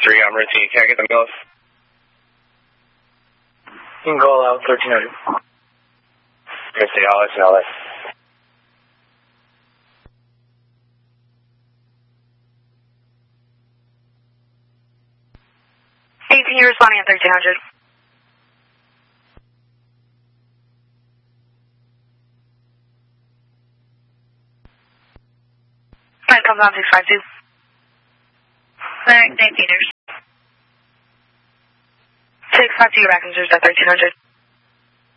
3 on routine. Can I get the mills? You can call out 1300. Missy, I'll listen, LA. Hey, can you responding at 1300? Alright, comes on 652. Alright, St. Peters. 652, you're back in service at 1300.